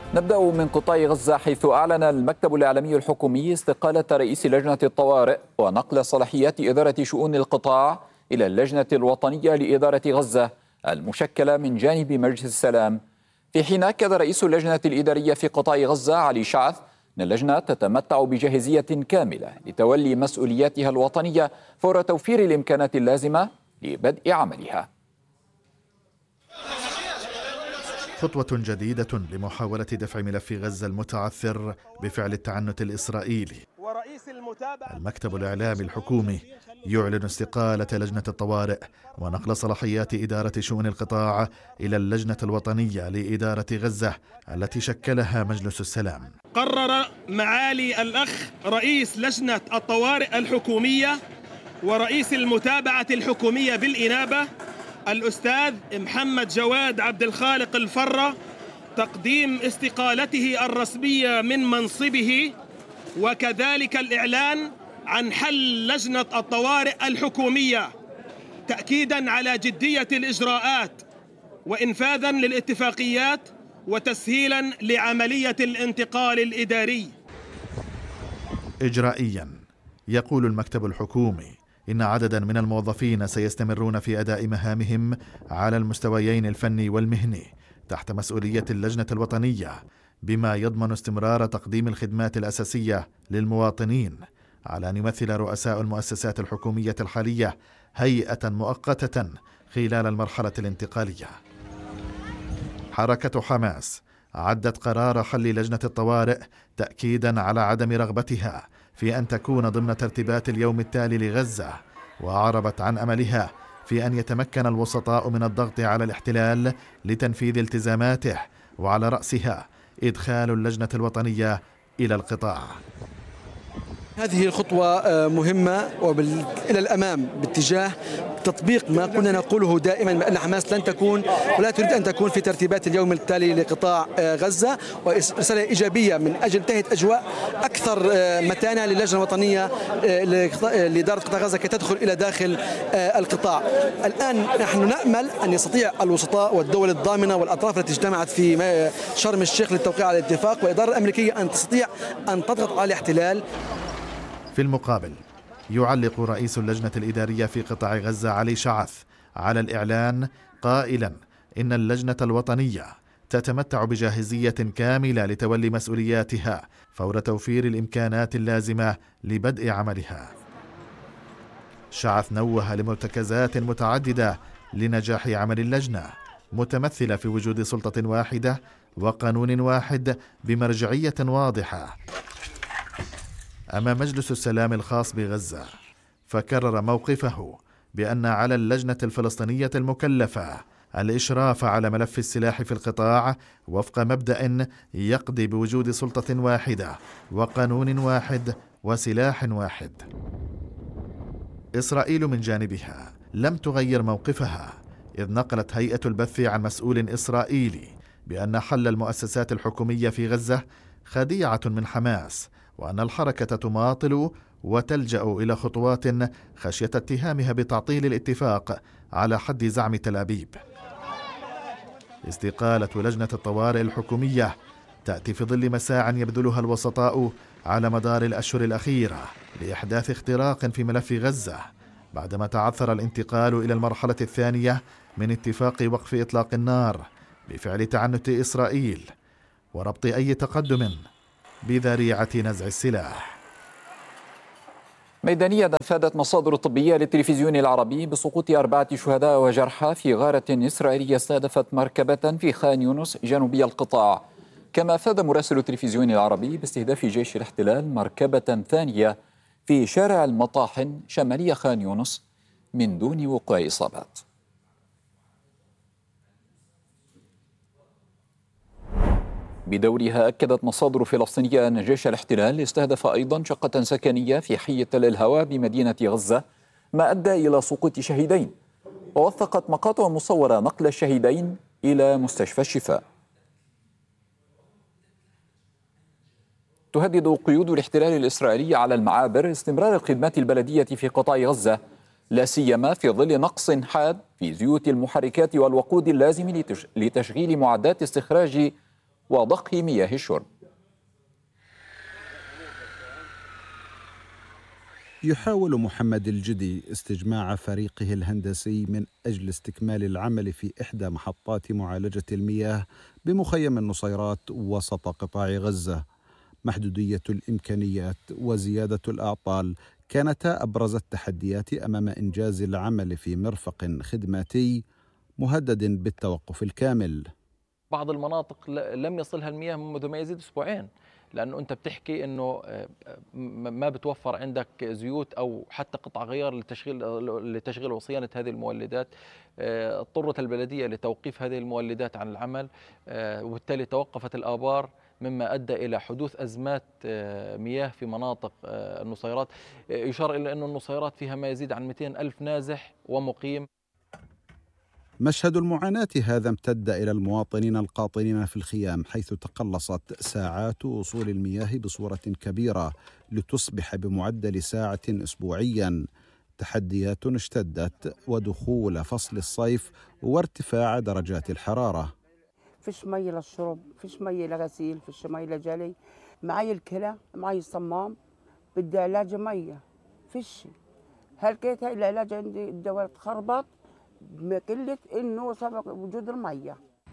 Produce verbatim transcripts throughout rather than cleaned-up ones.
نبدأ من قطاع غزة، حيث أعلن المكتب الإعلامي الحكومي استقالة رئيس لجنة الطوارئ ونقل صلاحيات إدارة شؤون القطاع إلى اللجنة الوطنية لإدارة غزة المشكلة من جانب مجلس السلام. في حين أكد رئيس اللجنة الإدارية في قطاع غزة علي شعث أن اللجنة تتمتع بجاهزية كاملة لتولي مسؤولياتها الوطنية فور توفير الإمكانات اللازمة لبدء عملها. خطوة جديدة لمحاولة دفع ملف غزة المتعثر بفعل التعنت الإسرائيلي. المكتب الإعلامي الحكومي يعلن استقالة لجنة الطوارئ ونقل صلاحيات إدارة شؤون القطاع إلى اللجنة الوطنية لإدارة غزة التي شكلها مجلس السلام. قرر معالي الأخ رئيس لجنة الطوارئ الحكومية ورئيس المتابعة الحكومية بالإنابة الأستاذ محمد جواد عبد الخالق الفرة تقديم استقالته الرسمية من منصبه، وكذلك الإعلان عن حل لجنة الطوارئ الحكومية تأكيداً على جدية الإجراءات وإنفاذاً للاتفاقيات وتسهيلاً لعملية الانتقال الإداري. إجرائياً يقول المكتب الحكومي إن عدداً من الموظفين سيستمرون في أداء مهامهم على المستويين الفني والمهني تحت مسؤولية اللجنة الوطنية، بما يضمن استمرار تقديم الخدمات الأساسية للمواطنين، على أن يمثل رؤساء المؤسسات الحكومية الحالية هيئة مؤقتة خلال المرحلة الانتقالية. حركة حماس عدت قرار حل لجنة الطوارئ تأكيداً على عدم رغبتها في أن تكون ضمن ترتيبات اليوم التالي لغزة، وأعربت عن أملها في أن يتمكن الوسطاء من الضغط على الاحتلال لتنفيذ التزاماته، وعلى رأسها إدخال اللجنة الوطنية إلى القطاع. هذه الخطوة مهمة وإلى الأمام باتجاه تطبيق ما كنا نقوله دائما بأن حماس لن تكون ولا تريد أن تكون في ترتيبات اليوم التالي لقطاع غزة، ورسالة إيجابية من أجل تهيئة أجواء أكثر متانة للجنة الوطنية لإدارة قطاع غزة كي تدخل إلى داخل القطاع. الآن نحن نأمل أن يستطيع الوسطاء والدول الضامنة والأطراف التي اجتمعت في شرم الشيخ للتوقيع على الاتفاق والإدارة الأمريكية أن تستطيع أن تضغط على الاحتلال. في المقابل يعلق رئيس اللجنة الإدارية في قطاع غزة علي شعث على الإعلان قائلا إن اللجنة الوطنية تتمتع بجاهزية كاملة لتولي مسؤولياتها فور توفير الإمكانات اللازمة لبدء عملها. شعث نوه لمرتكزات متعددة لنجاح عمل اللجنة، متمثلة في وجود سلطة واحدة وقانون واحد بمرجعية واضحة أمام مجلس السلام الخاص بغزة، فكرر موقفه بأن على اللجنة الفلسطينية المكلفة الإشراف على ملف السلاح في القطاع وفق مبدأ يقضي بوجود سلطة واحدة وقانون واحد وسلاح واحد. إسرائيل من جانبها لم تغير موقفها، إذ نقلت هيئة البث عن مسؤول إسرائيلي بأن حل المؤسسات الحكومية في غزة خديعة من حماس، وأن الحركة تماطل وتلجأ إلى خطوات خشية اتهامها بتعطيل الاتفاق على حد زعم تل أبيب. استقالة لجنة الطوارئ الحكومية تأتي في ظل مساع يبذلها الوسطاء على مدار الأشهر الأخيرة لإحداث اختراق في ملف غزة، بعدما تعثر الانتقال إلى المرحلة الثانية من اتفاق وقف إطلاق النار بفعل تعنت إسرائيل وربط أي تقدم بذريعة نزع السلاح. ميدانيا أفادت مصادر طبية للتلفزيون العربي بسقوط أربعة شهداء وجرحى في غارة إسرائيلية استهدفت مركبة في خان يونس جنوبي القطاع. كما أفاد مراسل التلفزيون العربي باستهداف جيش الاحتلال مركبة ثانية في شارع المطاحن شمالي خان يونس من دون وقوع إصابات. بدورها أكدت مصادر فلسطينية أن جيش الاحتلال استهدف أيضا شقة سكنية في حي تل الهوى بمدينة غزة، ما أدى إلى سقوط شهيدين، ووثقت مقاطع مصورة نقل الشهيدين إلى مستشفى الشفاء. تهدد قيود الاحتلال الإسرائيلي على المعابر استمرار الخدمات البلدية في قطاع غزة، لا سيما في ظل نقص حاد في زيوت المحركات والوقود اللازم لتشغيل معدات استخراج وضخ مياه الشرب. يحاول محمد الجدي استجماع فريقه الهندسي من أجل استكمال العمل في إحدى محطات معالجة المياه بمخيم النصيرات وسط قطاع غزة. محدودية الإمكانيات وزيادة الأعطال كانتا أبرز التحديات أمام إنجاز العمل في مرفق خدماتي مهدد بالتوقف الكامل. بعض المناطق لم يصلها المياه منذ ما يزيد أسبوعين، لأنه أنت بتحكي أنه ما بتوفر عندك زيوت أو حتى قطع غيار لتشغيل لتشغيل وصيانة هذه المولدات. اضطرت البلدية لتوقيف هذه المولدات عن العمل، وبالتالي توقفت الآبار، مما أدى إلى حدوث أزمات مياه في مناطق النصيرات. يشار إلى أن النصيرات فيها ما يزيد عن مئتين ألف نازح ومقيم. مشهد المعاناة هذا امتد إلى المواطنين القاطنين في الخيام، حيث تقلصت ساعات وصول المياه بصورة كبيرة لتصبح بمعدل ساعة أسبوعيا. تحديات اشتدت ودخول فصل الصيف وارتفاع درجات الحرارة. فيش مي للشرب، فيش مي لغسيل، فيش مي لجلي. معي الكلى، معي الصمام، بدي علاج مية، فيش. هلكيت هاي العلاج عندي الدواء تخربط بقلة إنه سبب وجود المية.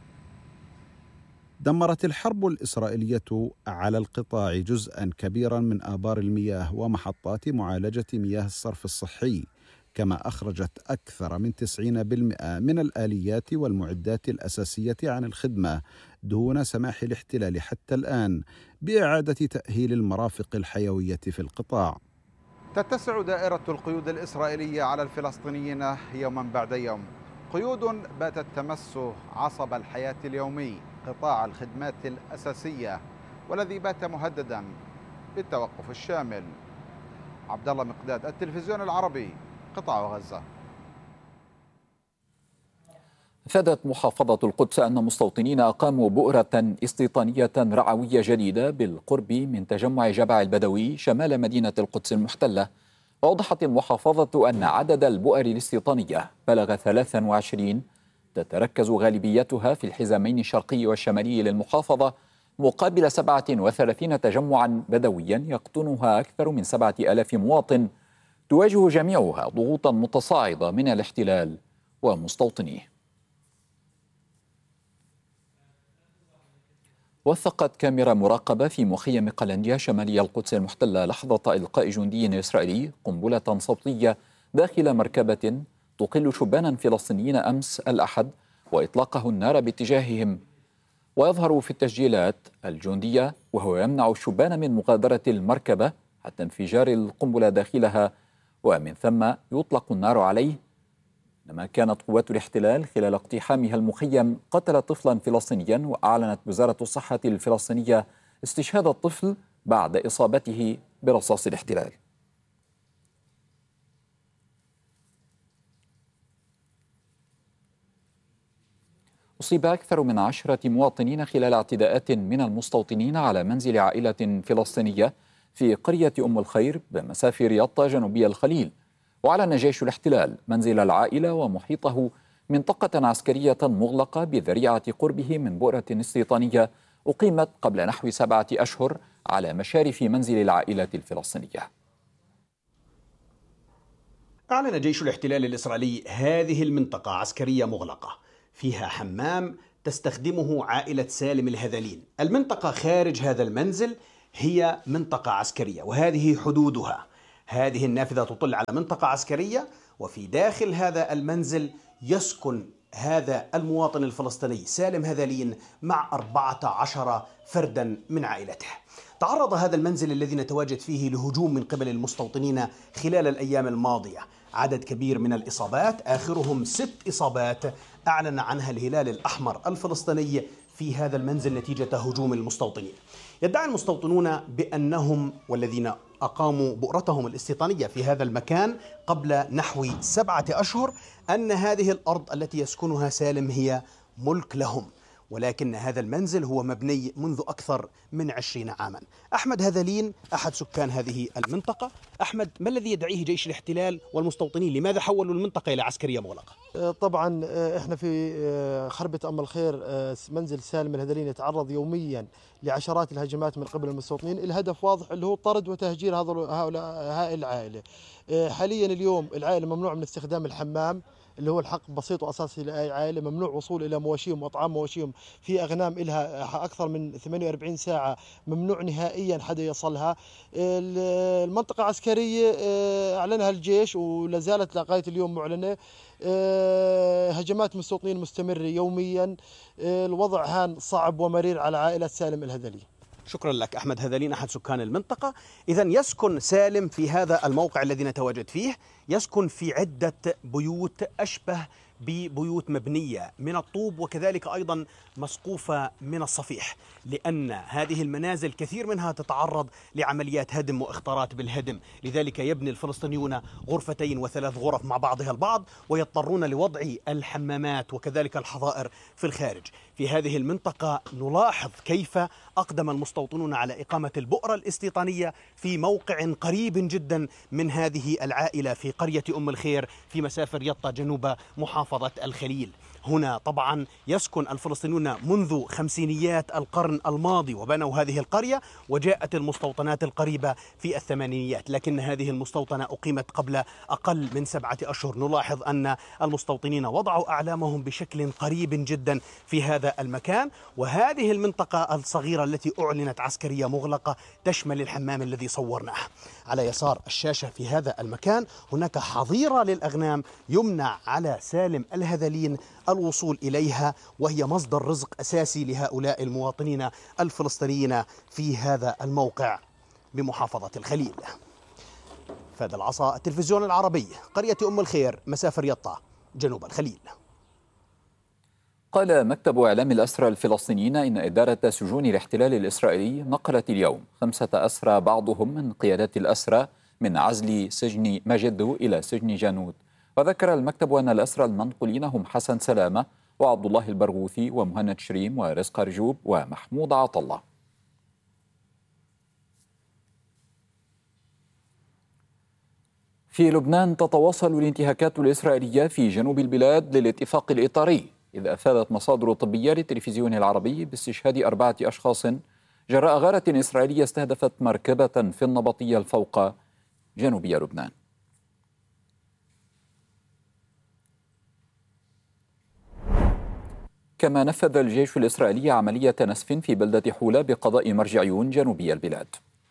دمرت الحرب الإسرائيلية على القطاع جزءا كبيرا من آبار المياه ومحطات معالجة مياه الصرف الصحي، كما أخرجت أكثر من تسعين بالمئة من الآليات والمعدات الأساسية عن الخدمة دون سماح الاحتلال حتى الآن بإعادة تأهيل المرافق الحيوية في القطاع. تتسع دائرة القيود الإسرائيلية على الفلسطينيين يوما بعد يوم، قيود باتت تمس عصب الحياة اليومي، قطاع الخدمات الأساسية، والذي بات مهددا بالتوقف الشامل. عبد الله مقداد، التلفزيون العربي، قطاع غزة. أفادت محافظة القدس أن مستوطنين أقاموا بؤرة استيطانية رعوية جديدة بالقرب من تجمع جبع البدوي شمال مدينة القدس المحتلة. وأوضحت المحافظة أن عدد البؤر الاستيطانية بلغ ثلاثة وعشرين، تتركز غالبيتها في الحزامين الشرقي والشمالي للمحافظة، مقابل سبعة وثلاثين تجمعا بدويا يقطنها أكثر من سبعة آلاف مواطن، تواجه جميعها ضغوطا متصاعدة من الاحتلال ومستوطنيه. وثقت كاميرا مراقبة في مخيم قلنديا شمالي القدس المحتلة لحظة إلقاء جندي إسرائيلي قنبلة صوتية داخل مركبة تقل شبانا فلسطينيين أمس الأحد وإطلاقه النار باتجاههم. ويظهر في التسجيلات الجندية وهو يمنع الشبان من مغادرة المركبة حتى انفجار القنبلة داخلها، ومن ثم يطلق النار عليه. لما كانت قوات الاحتلال خلال اقتحامها المخيم قتلت طفلا فلسطينيا، وأعلنت وزارة الصحة الفلسطينية استشهاد الطفل بعد إصابته برصاص الاحتلال. أصيب أكثر من عشرة مواطنين خلال اعتداءات من المستوطنين على منزل عائلة فلسطينية في قرية أم الخير بمسافة رياض جنوبي الخليل. وأعلن جيش الاحتلال منزل العائلة ومحيطه منطقة عسكرية مغلقة بذريعة قربه من بؤرة استيطانية أقيمت قبل نحو سبعة أشهر على مشارف منزل العائلة الفلسطينية. أعلن جيش الاحتلال الإسرائيلي هذه المنطقة عسكرية مغلقة فيها حمام تستخدمه عائلة سالم الهذلين. المنطقة خارج هذا المنزل هي منطقة عسكرية وهذه حدودها. هذه النافذة تطل على منطقة عسكرية، وفي داخل هذا المنزل يسكن هذا المواطن الفلسطيني سالم هذلين مع أربعة عشر فردا من عائلته. تعرض هذا المنزل الذي نتواجد فيه لهجوم من قبل المستوطنين خلال الأيام الماضية. عدد كبير من الإصابات، آخرهم ست إصابات أعلن عنها الهلال الأحمر الفلسطيني في هذا المنزل نتيجة هجوم المستوطنين. يدعي المستوطنون بأنهم والذين أقاموا بؤرتهم الاستيطانية في هذا المكان قبل نحو سبعة أشهر أن هذه الأرض التي يسكنها سالم هي ملك لهم، ولكن هذا المنزل هو مبني منذ أكثر من عشرين عاما. أحمد هذلين أحد سكان هذه المنطقة. أحمد، ما الذي يدعيه جيش الاحتلال والمستوطنين؟ لماذا حولوا المنطقة إلى عسكرية مغلقة؟ طبعا احنا في خربة أم الخير منزل سالم الهذلين يتعرض يوميا لعشرات الهجمات من قبل المستوطنين. الهدف واضح اللي هو طرد وتهجير هؤلاء هؤلاء العائلة. حاليا اليوم العائلة ممنوع من استخدام الحمام اللي هو الحق بسيط وأساسي لأي عائلة، ممنوع وصول إلى مواشيهم وأطعام مواشيهم في أغنام إلها أكثر من ثمانية وأربعين ساعة، ممنوع نهائيا حدا يصلها. المنطقة عسكرية أعلنها الجيش ولا زالت لغاية اليوم معلنة. هجمات مستوطنين مستمرة يوميا. الوضع هان صعب ومرير على عائلة سالم الهذلي. شكرا لك أحمد هذلين أحد سكان المنطقة. إذا يسكن سالم في هذا الموقع الذي نتواجد فيه، يسكن في عدة بيوت أشبه ببيوت مبنية من الطوب وكذلك أيضا مسقوفة من الصفيح، لأن هذه المنازل كثير منها تتعرض لعمليات هدم واختارات بالهدم. لذلك يبني الفلسطينيون غرفتين وثلاث غرف مع بعضها البعض، ويضطرون لوضع الحمامات وكذلك الحظائر في الخارج. في هذه المنطقة نلاحظ كيف أقدم المستوطنون على إقامة البؤرة الاستيطانية في موقع قريب جدا من هذه العائلة في قرية أم الخير في مسافة يطا جنوب محافظة الخليل. هنا طبعا يسكن الفلسطينيون منذ خمسينيات القرن الماضي وبنوا هذه القرية، وجاءت المستوطنات القريبة في الثمانينيات، لكن هذه المستوطنة أقيمت قبل أقل من سبعة أشهر. نلاحظ أن المستوطنين وضعوا أعلامهم بشكل قريب جدا في هذا المكان. وهذه المنطقة الصغيرة التي أعلنت عسكرية مغلقة تشمل الحمام الذي صورناه. على يسار الشاشة في هذا المكان هناك حظيرة للأغنام يمنع على سالم الهذلين الوصول إليها، وهي مصدر رزق أساسي لهؤلاء المواطنين الفلسطينيين في هذا الموقع بمحافظة الخليل. فهد العصا، التلفزيون العربي، قرية أم الخير، مسافة يطا جنوب الخليل. قال مكتب إعلام الأسرى الفلسطينيين إن إدارة سجون الاحتلال الإسرائيلي نقلت اليوم خمسة أسرى بعضهم من قيادات الأسرى من عزل سجن مجدو إلى سجن جانوت. وذكر المكتب أن الأسرى المنقولين هم حسن سلامة وعبد الله البرغوثي ومهند شريم ورزق رجوب ومحمود عطلة. في لبنان تتواصل الانتهاكات الإسرائيلية في جنوب البلاد للاتفاق الإطاري، إذ أفادت مصادر طبية للتلفزيون العربي باستشهاد أربعة أشخاص جراء غارة إسرائيلية استهدفت مركبة في النبطية الفوق جنوبي لبنان. كما نفذ الجيش الإسرائيلي عملية نسف في بلدة حولة بقضاء مرجعيون جنوبي البلاد.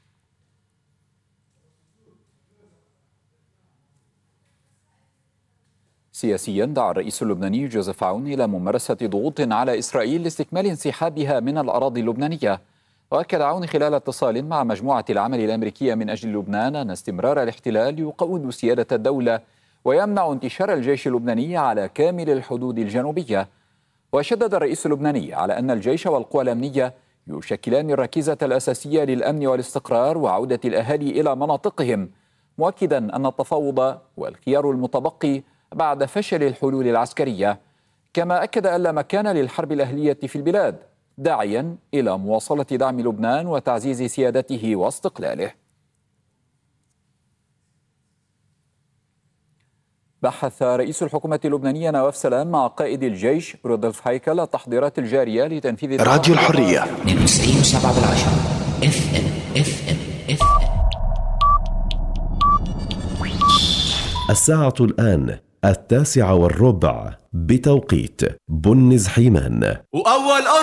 سياسيا دعا الرئيس اللبناني جوزيف عون إلى ممارسة ضغوط على إسرائيل لاستكمال انسحابها من الأراضي اللبنانية. وأكد عون خلال اتصال مع مجموعة العمل الأمريكية من أجل لبنان أن استمرار الاحتلال يقوض سيادة الدولة ويمنع انتشار الجيش اللبناني على كامل الحدود الجنوبية. وشدد الرئيس اللبناني على أن الجيش والقوى الأمنية يشكلان الركيزة الأساسية للأمن والاستقرار وعودة الأهالي إلى مناطقهم، مؤكدا أن التفاوض والخيار المتبقي بعد فشل الحلول العسكرية. كما أكد أن لا مكان للحرب الأهلية في البلاد، داعيا إلى مواصلة دعم لبنان وتعزيز سيادته واستقلاله. بحث رئيس الحكومة اللبنانية نواف سلام مع قائد الجيش رودولف هايكل التحضيرات الجارية لتنفيذ راديو الحرية اثنين وتسعين وسبعة بالعشرة اف ام اف ام اف ام. الساعة الآن التاسعة والربع بتوقيت بنز حيمان. وأول